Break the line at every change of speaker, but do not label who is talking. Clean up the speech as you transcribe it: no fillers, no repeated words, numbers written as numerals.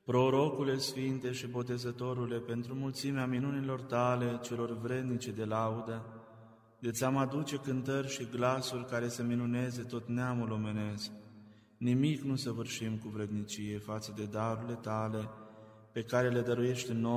Prorocule Sfinte și Botezătorule, pentru mulțimea minunilor Tale, celor vrednice de laudă, de-ți am aduce cântări și glasuri care să minuneze tot neamul omenesc. Nimic nu săvârșim cu vrednicie față de darurile Tale, pe care le dăruiești nouă